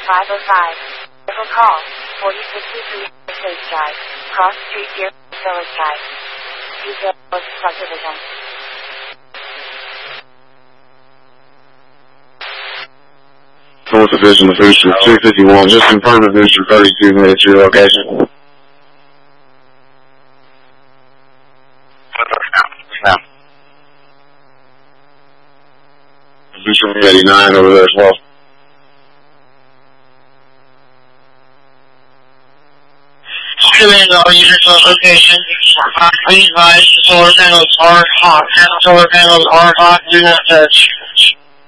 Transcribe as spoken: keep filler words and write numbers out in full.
five oh five. Vehicle call, forty sixty-three Village Drive, Cross Street, Deer Village Drive. Details subdivision. North Division of Booster two fifty-one, just confirm that Booster thirty-two made it to your location. Yeah. Booster eighty-nine over there as well. Student, all users of location, please advise solar panels are hot. Solar panels are hot, do not touch.